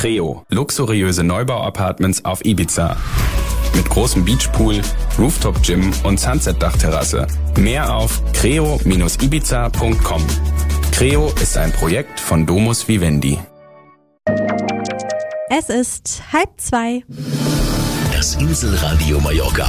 Creo, luxuriöse Neubau-Apartments auf Ibiza. Mit großem Beachpool, Rooftop-Gym und Sunset-Dachterrasse. Mehr auf creo-ibiza.com. Creo ist ein Projekt von Domus Vivendi. Es ist 1:30. Das Inselradio Mallorca.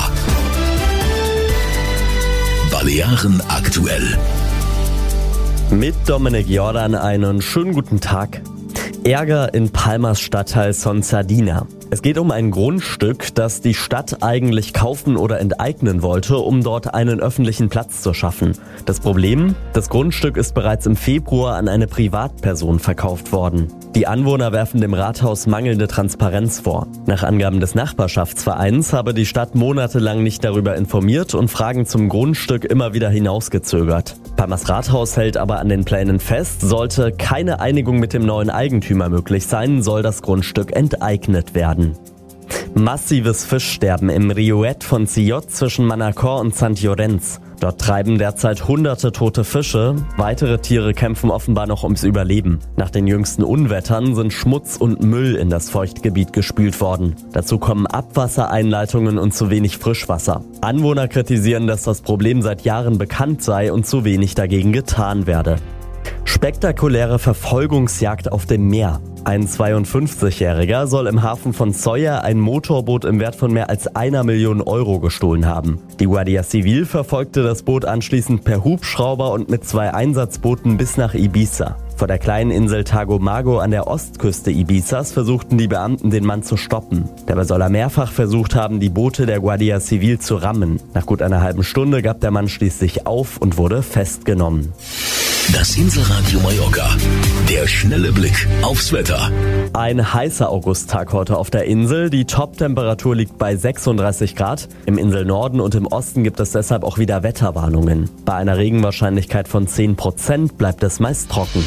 Balearen aktuell. Mit Dominik Jordan einen schönen guten Tag. Ärger in Palmas Stadtteil Son Sardina. Es geht um ein Grundstück, das die Stadt eigentlich kaufen oder enteignen wollte, um dort einen öffentlichen Platz zu schaffen. Das Problem? Das Grundstück ist bereits im Februar an eine Privatperson verkauft worden. Die Anwohner werfen dem Rathaus mangelnde Transparenz vor. Nach Angaben des Nachbarschaftsvereins habe die Stadt monatelang nicht darüber informiert und Fragen zum Grundstück immer wieder hinausgezögert. Palmas Rathaus hält aber an den Plänen fest, sollte keine Einigung mit dem neuen Eigentümer möglich sein, soll das Grundstück enteignet werden. Massives Fischsterben im Riuet von Sillot zwischen Manacor und Sant Llorenç. Dort treiben derzeit hunderte tote Fische. Weitere Tiere kämpfen offenbar noch ums Überleben. Nach den jüngsten Unwettern sind Schmutz und Müll in das Feuchtgebiet gespült worden. Dazu kommen Abwassereinleitungen und zu wenig Frischwasser. Anwohner kritisieren, dass das Problem seit Jahren bekannt sei und zu wenig dagegen getan werde. Spektakuläre Verfolgungsjagd auf dem Meer. Ein 52-Jähriger soll im Hafen von Sóller ein Motorboot im Wert von mehr als 1 Million Euro gestohlen haben. Die Guardia Civil verfolgte das Boot anschließend per Hubschrauber und mit 2 Einsatzbooten bis nach Ibiza. Vor der kleinen Insel Tagomago an der Ostküste Ibizas versuchten die Beamten, den Mann zu stoppen. Dabei soll er mehrfach versucht haben, die Boote der Guardia Civil zu rammen. Nach gut einer halben Stunde gab der Mann schließlich auf und wurde festgenommen. Das Inselradio Mallorca. Der schnelle Blick aufs Wetter. Ein heißer Augusttag heute auf der Insel. Die Top-Temperatur liegt bei 36 Grad. Im Inselnorden und im Osten gibt es deshalb auch wieder Wetterwarnungen. Bei einer Regenwahrscheinlichkeit von 10% bleibt es meist trocken.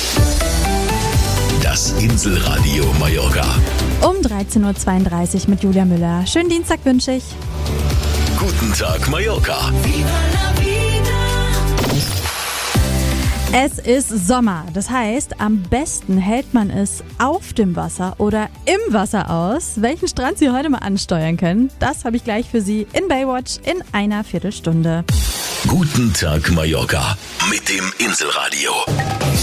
Das Inselradio Mallorca. Um 13:32 Uhr mit Julia Müller. Schönen Dienstag wünsche ich. Guten Tag Mallorca. Es ist Sommer, das heißt, am besten hält man es auf dem Wasser oder im Wasser aus. Welchen Strand Sie heute mal ansteuern können, das habe ich gleich für Sie in Baywatch in einer Viertelstunde. Guten Tag Mallorca mit dem Inselradio.